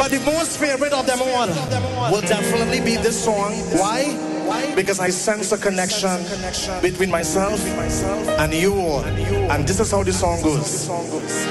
But the most favorite of them all will definitely be this song. Why? Because I sense a connection between myself and you all. And this is how the song goes.